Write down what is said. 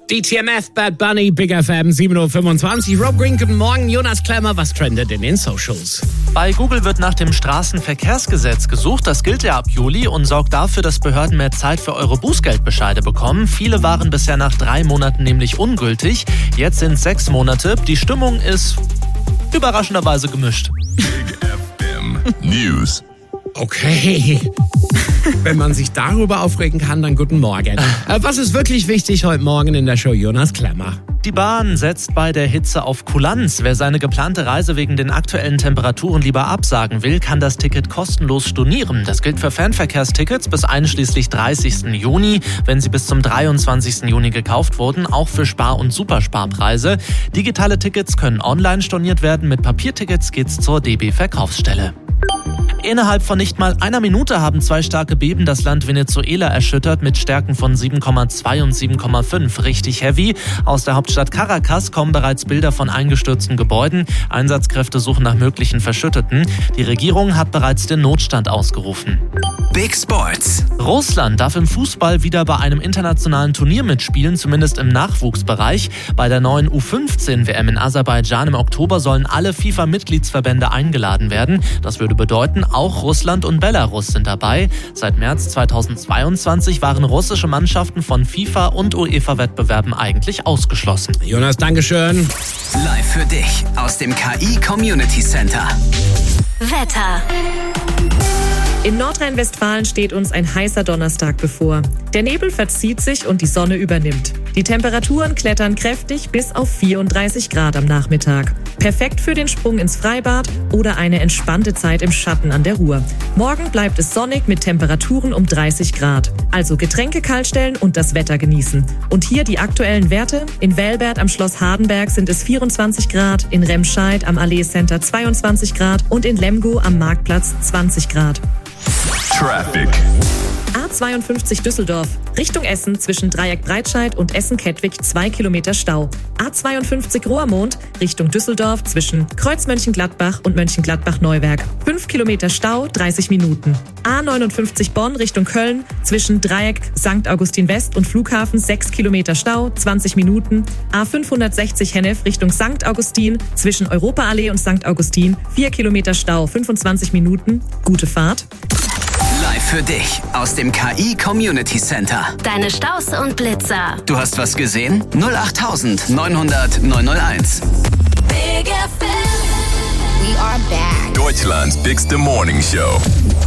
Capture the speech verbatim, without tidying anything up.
D T M F, Bad Bunny, Big F M, sieben Uhr fünfundzwanzig. Rob Green, guten Morgen. Jonas Klemmer, was trendet in den Socials? Bei Google wird nach dem Straßenverkehrsgesetz gesucht. Das gilt ja ab Juli und sorgt dafür, dass Behörden mehr Zeit für eure Bußgeldbescheide bekommen. Viele waren bisher nach drei Monaten nämlich ungültig. Jetzt sind es sechs Monate. Die Stimmung ist überraschenderweise gemischt. Big F M News. Okay. Wenn man sich darüber aufregen kann, dann guten Morgen. Was ist wirklich wichtig heute Morgen in der Show? Jonas Klemmer. Die Bahn setzt bei der Hitze auf Kulanz. Wer seine geplante Reise wegen den aktuellen Temperaturen lieber absagen will, kann das Ticket kostenlos stornieren. Das gilt für Fernverkehrstickets bis einschließlich dreißigsten Juni, wenn sie bis zum dreiundzwanzigsten Juni gekauft wurden, auch für Spar- und Supersparpreise. Digitale Tickets können online storniert werden. Mit Papiertickets geht's zur D B-Verkaufsstelle. Innerhalb von nicht mal einer Minute haben zwei starke Beben das Land Venezuela erschüttert mit Stärken von sieben Komma zwei und sieben Komma fünf. Richtig heavy. Aus der Hauptstadt Caracas kommen bereits Bilder von eingestürzten Gebäuden. Einsatzkräfte suchen nach möglichen Verschütteten. Die Regierung hat bereits den Notstand ausgerufen. Big Sports. Russland darf im Fußball wieder bei einem internationalen Turnier mitspielen, zumindest im Nachwuchsbereich. Bei der neuen U fünfzehn W M in Aserbaidschan im Oktober sollen alle FIFA-Mitgliedsverbände eingeladen werden. Das würde bedeuten, auch Russland und Belarus sind dabei. Seit März zweitausendzweiundzwanzig waren russische Mannschaften von FIFA- und UEFA-Wettbewerben eigentlich ausgeschlossen. Jonas, Dankeschön. Live für dich aus dem K I Community Center. Wetter. In Nordrhein-Westfalen steht uns ein heißer Donnerstag bevor. Der Nebel verzieht sich und die Sonne übernimmt. Die Temperaturen klettern kräftig bis auf vierunddreißig Grad am Nachmittag. Perfekt für den Sprung ins Freibad oder eine entspannte Zeit im Schatten an der Ruhr. Morgen bleibt es sonnig mit Temperaturen um dreißig Grad. Also Getränke kalt stellen und das Wetter genießen. Und hier die aktuellen Werte. In Welbert am Schloss Hardenberg sind es vierundzwanzig Grad, in Remscheid am Allee Center zweiundzwanzig Grad und in Lemgo am Marktplatz zwanzig Grad. Traffic. A zweiundfünfzig Düsseldorf, Richtung Essen zwischen Dreieck Breitscheid und Essen-Kettwig zwei Kilometer Stau. A zweiundfünfzig Rohrmond, Richtung Düsseldorf zwischen Kreuz Mönchengladbach und Mönchengladbach-Neuwerk. fünf Kilometer Stau, dreißig Minuten. A neunundfünfzig Bonn Richtung Köln zwischen Dreieck Sankt Augustin West und Flughafen sechs Kilometer Stau, zwanzig Minuten. A fünfhundertsechzig Hennef Richtung Sankt Augustin zwischen Europaallee und Sankt Augustin vier Kilometer Stau, fünfundzwanzig Minuten. Gute Fahrt. Live für dich aus dem K I Community Center. Deine Staus und Blitzer. Du hast was gesehen? null acht neunhundert neunhunderteins. Big F M. We are back. Deutschland's bigste Morning Show.